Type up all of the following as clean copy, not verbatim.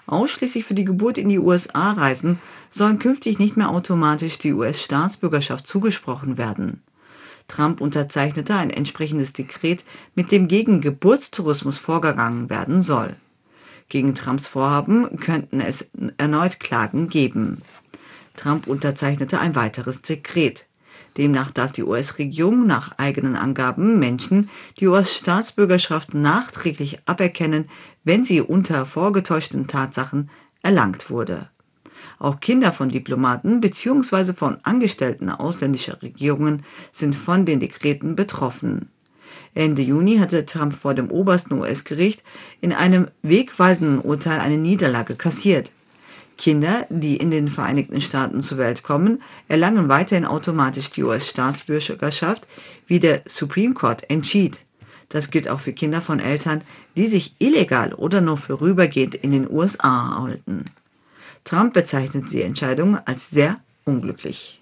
Ausschließlich für die Geburt in die USA reisen, sollen künftig nicht mehr automatisch die US-Staatsbürgerschaft zugesprochen werden. Trump unterzeichnete ein entsprechendes Dekret, mit dem gegen Geburtstourismus vorgegangen werden soll. Gegen Trumps Vorhaben könnten es erneut Klagen geben. Trump unterzeichnete ein weiteres Dekret. Demnach darf die US-Regierung nach eigenen Angaben Menschen die US-Staatsbürgerschaft nachträglich aberkennen, wenn sie unter vorgetäuschten Tatsachen erlangt wurde. Auch Kinder von Diplomaten bzw. von Angestellten ausländischer Regierungen sind von den Dekreten betroffen. Ende Juni hatte Trump vor dem obersten US-Gericht in einem wegweisenden Urteil eine Niederlage kassiert. Kinder, die in den Vereinigten Staaten zur Welt kommen, erlangen weiterhin automatisch die US-Staatsbürgerschaft, wie der Supreme Court entschied. Das gilt auch für Kinder von Eltern, die sich illegal oder nur vorübergehend in den USA aufhalten. Trump bezeichnete die Entscheidung als sehr unglücklich.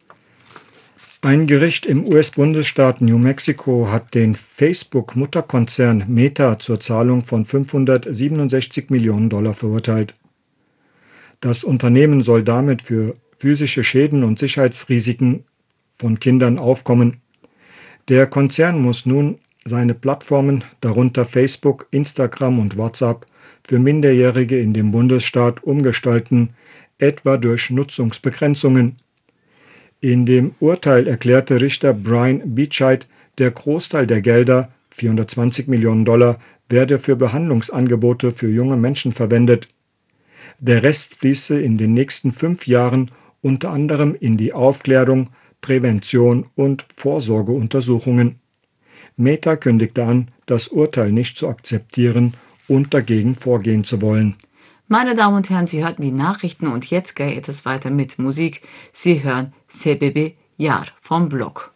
Ein Gericht im US-Bundesstaat New Mexico hat den Facebook-Mutterkonzern Meta zur Zahlung von $567 Millionen verurteilt. Das Unternehmen soll damit für physische Schäden und Sicherheitsrisiken von Kindern aufkommen. Der Konzern muss nun seine Plattformen, darunter Facebook, Instagram und WhatsApp, für Minderjährige in dem Bundesstaat umgestalten, etwa durch Nutzungsbegrenzungen. In dem Urteil erklärte Richter Brian Beachheit, der Großteil der Gelder, $420 Millionen, werde für Behandlungsangebote für junge Menschen verwendet. Der Rest fließe in den nächsten 5 Jahren unter anderem in die Aufklärung, Prävention und Vorsorgeuntersuchungen. Meta kündigte an, das Urteil nicht zu akzeptieren und dagegen vorgehen zu wollen. Meine Damen und Herren, Sie hörten die Nachrichten und jetzt geht es weiter mit Musik. Sie hören Sebebi Yar vom Block.